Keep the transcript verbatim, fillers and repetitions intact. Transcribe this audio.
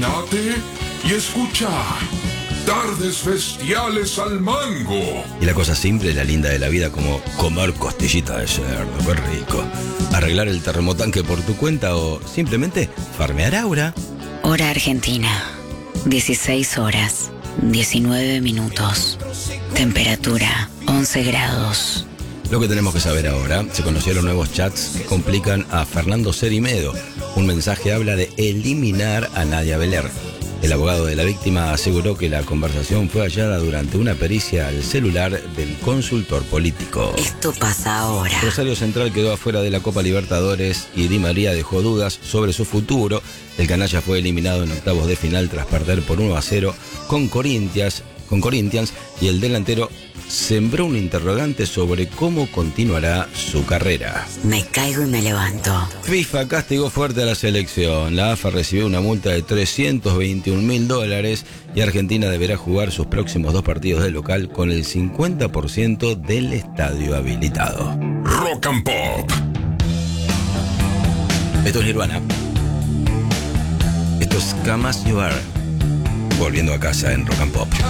Animate y escucha Tardes Bestiales al Mango. Y la cosa simple y la linda de la vida, como comer costillita de cerdo, qué rico. Arreglar el termotanque por tu cuenta o simplemente farmear aura. Hora Argentina, dieciséis horas, diecinueve minutos. Temperatura, once grados. Lo que tenemos que saber ahora, se conocieron nuevos chats que complican a Fernando Cerimedo. Un mensaje habla de eliminar a Nadia Beler. El abogado de la víctima aseguró que la conversación fue hallada durante una pericia al celular del consultor político. Esto pasa ahora. Rosario Central quedó afuera de la Copa Libertadores y Di María dejó dudas sobre su futuro. El canalla fue eliminado en octavos de final tras perder por uno a cero con Corinthians, con Corinthians y el delantero sembró un interrogante sobre cómo continuará su carrera. Me caigo y me levanto. FIFA castigó fuerte a la selección. La A F A recibió una multa de trescientos veintiún mil dólares y Argentina deberá jugar sus próximos dos partidos de local con el cincuenta por ciento del estadio habilitado. Rock and Pop. Esto es Nirvana. Esto es Come As You Are. Volviendo a casa en Rock and Pop.